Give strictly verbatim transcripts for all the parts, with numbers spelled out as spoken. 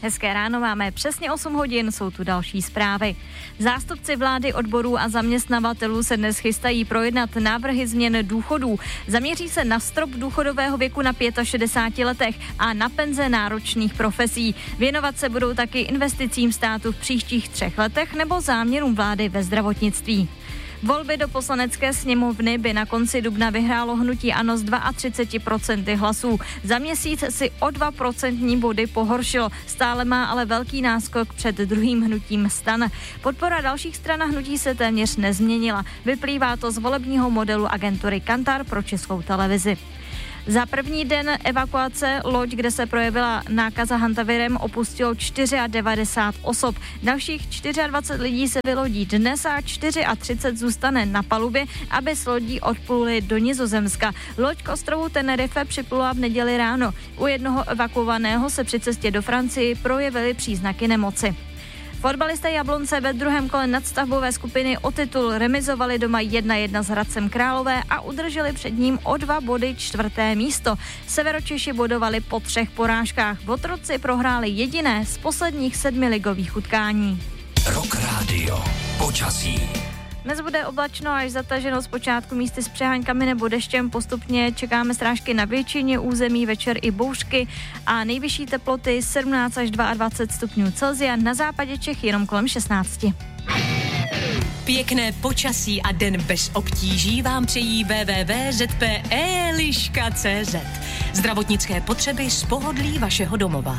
Hezké ráno, máme přesně osm hodin, jsou tu další zprávy. Zástupci vlády, odborů a zaměstnavatelů se dnes chystají projednat návrhy změn důchodů. Zaměří se na strop důchodového věku na šedesáti pěti letech a na penze náročných profesí. Věnovat se budou taky investicím státu v příštích třech letech nebo záměrům vlády ve zdravotnictví. Volby do poslanecké sněmovny by na konci dubna vyhrálo hnutí ANO z třicet dva procent hlasů. Za měsíc si o dva procentní body pohoršilo, stále má ale velký náskok před druhým hnutím STAN. Podpora dalších stran a hnutí se téměř nezměnila. Vyplývá to z volebního modelu agentury Kantar pro Českou televizi. Za první den evakuace loď, kde se projevila nákaza hantavirem, opustilo devadesát čtyři osob. Dalších dvacet čtyři lidí se vylodí dnes a třicet čtyři zůstane na palubě, aby s lodí odpluli do Nizozemska. Loď k ostrovu Tenerife připlula v neděli ráno. U jednoho evakuovaného se při cestě do Francii projevily příznaky nemoci. Fotbalisté Jablonce ve druhém kole nadstavbové skupiny o titul remizovali doma jedna jedna s Hradcem Králové a udrželi před ním o dva body čtvrté místo. Severočeši bodovali po třech porážkách. Votroci prohráli jediné z posledních sedmi ligových utkání. Rock Radio. Počasí. Dnes bude oblačno až zataženo, zpočátku místy s přeháňkami nebo deštěm, postupně čekáme srážky na většině území, večer i bouřky a nejvyšší teploty sedmnáct až dvacet dva stupňů Celsia, na západě Čech jenom kolem šestnáct. Pěkné počasí a den bez obtíží vám přejí w w w tečka z p eliška tečka c z. Zdravotnické potřeby z pohodlí vašeho domova.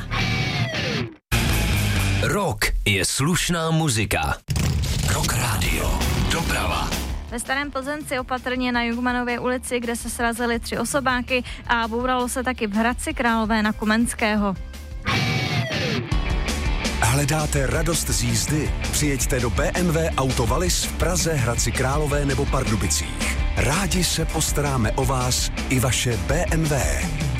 Rock je slušná muzika. Rock Radio. Doprava. Ve Starém Plzenci opatrně na Jungmanově ulici, kde se srazily tři osobáky a bouralo se taky v Hradci Králové na Komenského. Hledáte radost z jízdy? Přijeďte do bé em vé Auto Wallis v Praze, Hradci Králové nebo Pardubicích. Rádi se postaráme o vás i vaše bé em vé.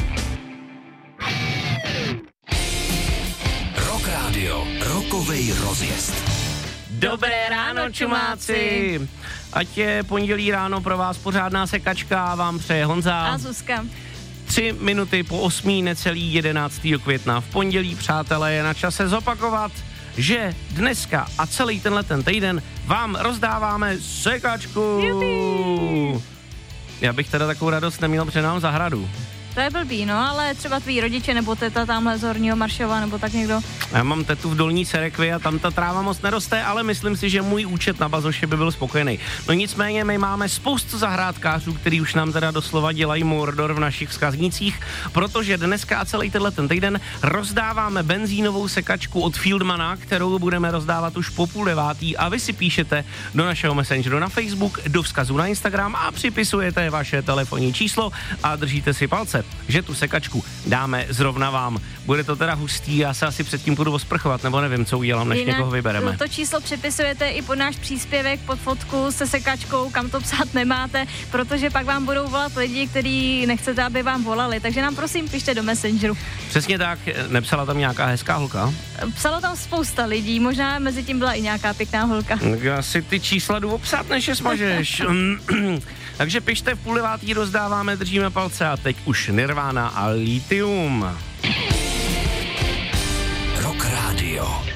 Rock Radio. Rockovej rozjezd. Dobré ráno, čumáci! Ať je pondělí ráno pro vás pořádná sekačka, vám přeje Honza. A Zuzka. Tři minuty po osmí, necelý jedenáctého května. V pondělí, přátelé, je na čase zopakovat, že dneska a celý tenhle ten týden vám rozdáváme sekačku. Jupi. Já bych teda takovou radost neměl, protože nám zahradu. To je blbý, no, ale třeba tví rodiče nebo teta tamhle z Horního Maršova nebo tak někdo. Já mám tetu v Dolní Cerekvi a tam ta tráva moc neroste, ale myslím si, že můj účet na bazoše by byl spokojený. No nicméně my máme spoustu zahrádkářů, který už nám teda doslova dělají mordor v našich vzkaznicích, protože dneska a celý tenhle ten týden rozdáváme benzínovou sekačku od Fieldmana, kterou budeme rozdávat už po půl devátý a vy si píšete do našeho messengeru na Facebook, do vzkazu na Instagram a připisujete vaše telefonní číslo a držíte si palce, že tu sekačku dáme zrovna vám. Bude to teda hustý, já se asi předtím budu osprchovat, nebo nevím, co udělám, než Jinak někoho vybereme. To číslo připisujete i pod náš příspěvek, pod fotku se sekačkou, kam to psát nemáte, protože pak vám budou volat lidi, kteří nechcete, aby vám volali, takže nám prosím pište do Messengeru. Přesně tak, nepsala tam nějaká hezká holka? Psalo tam spousta lidí, možná mezi tím byla i nějaká pěkná holka. Já si ty čísla jdu obsat, než je smažeš. Takže pište, v půl devátý rozdáváme, držíme palce a teď už Nirvana a Lithium. Rock Radio.